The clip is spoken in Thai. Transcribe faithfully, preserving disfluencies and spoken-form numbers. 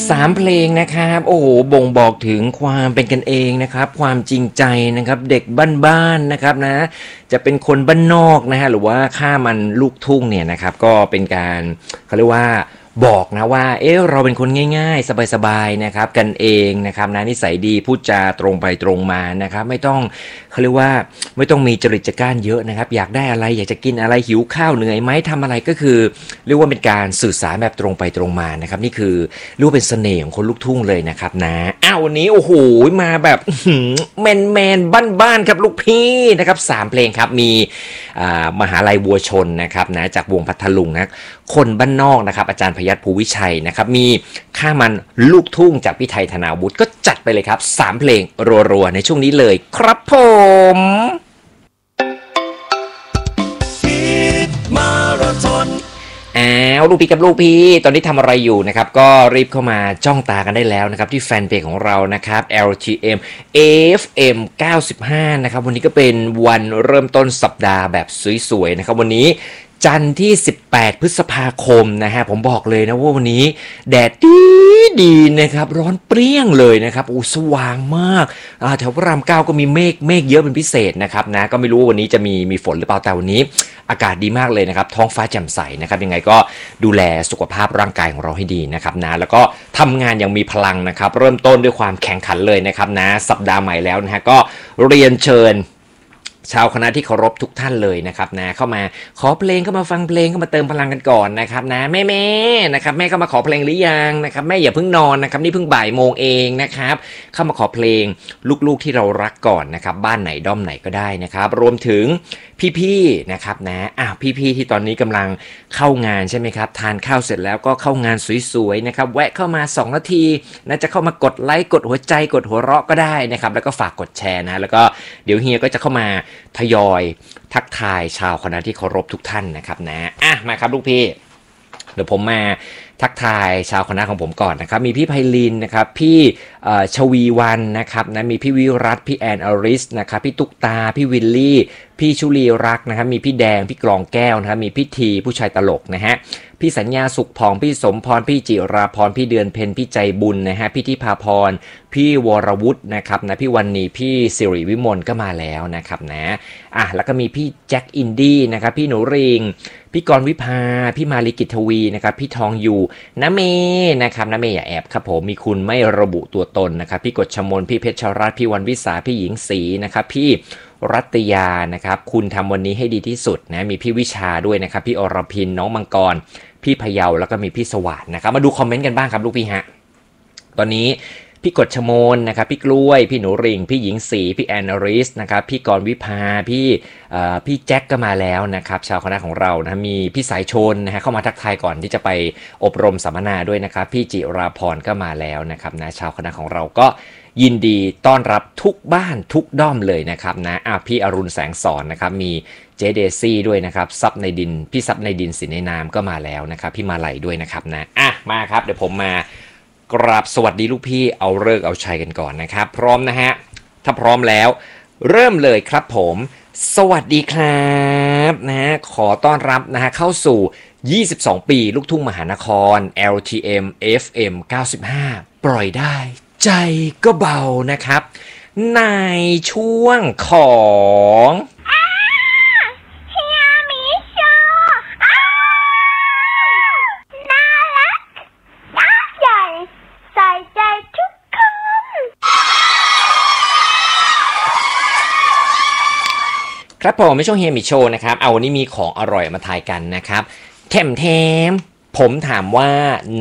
สามเพลงนะครับโอ้โหบ่งบอกถึงความเป็นกันเองนะครับความจริงใจนะครับเด็กบ้านๆนะครับนะจะเป็นคนบ้านนอกนะฮะหรือว่าข้ามันลูกทุ่งเนี่ยนะครับก็เป็นการเขาเรียกว่าบอกนะว่าเอ๊ะเราเป็นคนง่ายๆสบายๆนะครับกันเองนะครับนะนิสัยดีพูดจาตรงไปตรงมานะครับไม่ต้องเขาเรียกว่าไม่ต้องมีจริตจักร้านเยอะนะครับอยากได้อะไรอยากจะกินอะไรหิวข้าวเหนื่อยไหมทำอะไรก็คือเรียกว่าเป็นการสื่อสารแบบตรงไปตรงมานะครับนี่คือเรียกว่าเป็นเสน่ห์ของคนลูกทุ่งเลยนะครับนะอ้าววันนี้โอ้โหมาแบบแมนแมนบ้านบ้านครับลูกพี่นะครับสามเพลงครับมีมหาลัยวัวชนนะครับนะจากวงพัทลุงนะคนบ้านนอกนะครับอาจารย์พยัคฆ์ภูวิชัยนะครับมีข้ามันลูกทุ่งจากพี่ไทยธนาวุฒิก็จัดไปเลยครับสามเพลงรัวๆในช่วงนี้เลยครับผมมาราธอนอ้าวลูกพี่กับลูกพี่ตอนนี้ทำอะไรอยู่นะครับก็รีบเข้ามาจ้องตากันได้แล้วนะครับที่แฟนเพจของเรานะครับ แอล ที เอ็ม เอ เอฟ เอ็ม เก้าสิบห้านะครับวันนี้ก็เป็นวันเริ่มต้นสัปดาห์แบบสวยๆนะครับวันนี้จันทร์ที่สิบแปดพฤษภาคมนะฮะผมบอกเลยนะว่าวันนี้แดดดีดีนะครับร้อนเปรี้ยงเลยนะครับโอ้สว่างมากแถวพระรามเก้าก็มีเมฆเมฆเยอะเป็นพิเศษนะครับนะก็ไม่รู้ว่าวันนี้จะมีมีฝนหรือเปล่าแต่วันนี้อากาศดีมากเลยนะครับท้องฟ้าแจ่มใสนะครับยังไงก็ดูแลสุขภาพร่างกายของเราให้ดีนะครับนะแล้วก็ทำงานอย่างมีพลังนะครับเริ่มต้นด้วยความแข่งขันเลยนะครับนะสัปดาห์ใหม่แล้วนะฮะก็เรียนเชิญชาวคณะที่เคารพทุกท่านเลยนะครับนะเข้ามาขอเพลงเข้ามาฟังเพลงเข้ามาเติมพลังกันก่อนนะครับนะแม่แม่นะครับแม่เข้ามาขอเพลงหรือยังนะครับแม่อย่าเพิ่งนอนนะครับนี่เพิ่งบ่ายโมงเองนะครับเข้ามาขอเพลงลูกๆที่เรารักก่อนนะครับบ้านไหนด้อมไหนก็ได้นะครับรวมถึงพี่ๆนะครับนะอ้าวพี่ๆที่ตอนนี้กำลังเข้างานใช่ไหมครับทานข้าวเสร็จแล้วก็เข้างานสวยๆนะครับแวะเข้ามาสองนาทีนะจะเข้ามากดไลค์กดหัวใจกดหัวเราะก็ได้นะครับแล้วก็ฝากกดแชร์นะแล้วก็เดี๋ยวเฮียก็จะเข้ามาทยอยทักทายชาวคณะที่เคารพทุกท่านนะครับนะอ่ะมาครับลูกพี่เดี๋ยวผมมาทักทายชาวคณะของผมก่อนนะครับมีพี่ไพลินนะครับพี่ชวีวันนะครับนะมีพี่วิรัตพี่แอนอริสนะครับพี่ตุ๊กตาพี่วิลลี่พี่ชุลีรักนะครับมีพี่แดงพี่กรองแก้วนะครับมีพี่ทีผู้ชายตลกนะฮะพี่สัญญาสุขพองพี่สมพรพี่จิราพรพี่เดือนเพ็ญพี่ใจบุญนะฮะพี่ทิพาพรพี่วรวุฒินะครับนะพี่วันนีพี่สิริวิมลก็มาแล้วนะครับนะอ่ะแล้วก็มีพี่แจ็คอินดี้นะครับพี่หนูริงพี่กรวิภาพี่มาลิกิตทวีนะครับพี่ทองอยู่น้าเมนะครับน้าเมอย่าแอบครับผมมีคุณไม่ระบุตัวตนนะครับพี่กฎชมนพี่เพชรรัตน์พี่วันวิสาพี่หญิงศรีนะครับพี่รัตยานะครับคุณทำวันนี้ให้ดีที่สุดนะมีพี่วิชาด้วยนะครับพี่อรพินน้องมังกรพี่พะเยาแล้วก็มีพี่สวัสดิ์นะครับมาดูคอมเมนต์กันบ้างครับลูกพี่ฮะตอนนี้พี่กฎชมนนะครับพี่กล้วยพี่หนูริงพี่หญิงศรีพี่แอนนาริสนะครับพี่กรวิภาพี่พี่แจ็คก็มาแล้วนะครับชาวคณะของเรานะมีพี่สายชนนะฮะเข้ามาทักทายก่อนที่จะไปอบรมสัมมนาด้วยนะครับพี่จิราพรก็มาแล้วนะครับนะชาวคณะของเราก็ยินดีต้อนรับทุกบ้านทุกด้อมเลยนะครับนะอ่ะพี่อรุณแสงสอนนะครับมีเจเดซี่ด้วยนะครับซับในดินพี่ซับในดินสินในนามก็มาแล้วนะครับพี่มาลัยด้วยนะครับนะอ่ะมาครับเดี๋ยวผมมากราบสวัสดีลูกพี่เอาเลิกเอาชัยกันก่อนนะครับพร้อมนะฮะถ้าพร้อมแล้วเริ่มเลยครับผมสวัสดีครับนะฮะขอต้อนรับนะฮะเข้าสู่ยี่สิบสองปีลูกทุ่งมหานคร แอล ที เอ็ม เอฟ เอ็ม เก้าสิบห้าปล่อยได้ใจก็เบานะครับในช่วงของครับผมในช่วงเฮียมิโชว์นะครับเอาวันนี้มีของอร่อยมาทายกันนะครับแถมแถมผมถามว่า